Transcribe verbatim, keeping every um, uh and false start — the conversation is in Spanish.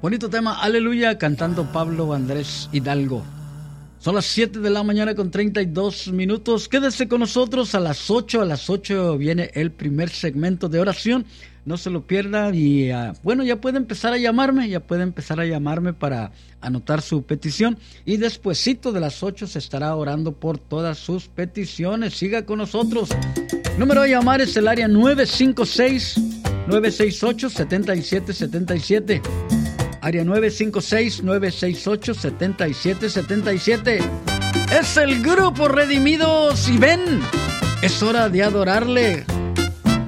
Bonito tema, Aleluya, cantando Pablo Andrés Hidalgo. Son las siete de la mañana con treinta y dos minutos. Quédese con nosotros a las ocho. A las ocho viene el primer segmento de oración. No se lo pierda. Y uh, bueno, ya puede empezar a llamarme. Ya puede empezar a llamarme para anotar su petición. Y despuesito de las ocho se estará orando por todas sus peticiones. Siga con nosotros. Número a llamar es el área nueve cinco seis, nueve seis ocho, siete siete siete siete. Área nueve cinco seis, nueve seis ocho, siete siete siete siete. Es el grupo Redimidos y ven, es hora de adorarle.